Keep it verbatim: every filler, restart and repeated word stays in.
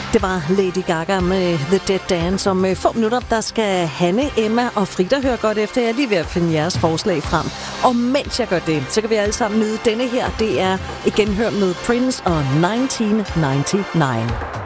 Det var Lady Gaga med The Dead Dance. Om få minutter, der skal Hanne, Emma og Frida høre godt efter. Jeg er lige ved at finde jeres forslag frem. Og mens jeg gør det, så kan vi alle sammen nyde denne her. Det er igen hør med Prince og nitten ninety-nine.